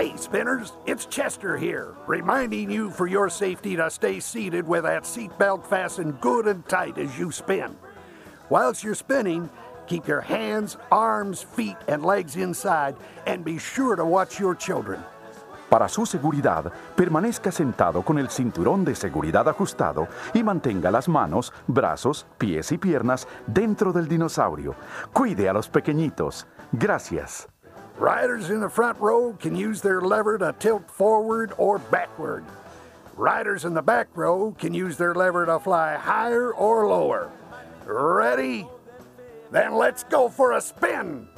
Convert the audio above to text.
Hey, spinners, it's Chester here, reminding you for your safety to stay seated with that seatbelt fastened good and tight as you spin. Whilst you're spinning, keep your hands, arms, feet, and legs inside, and be sure to watch your children. Para su seguridad, permanezca sentado con el cinturón de seguridad ajustado y mantenga las manos, brazos, pies y piernas dentro del dinosaurio. Cuide a los pequeñitos. Gracias. Riders in the front row can use their lever to tilt forward or backward. Riders in the back row can use their lever to fly higher or lower. Ready? Then let's go for a spin!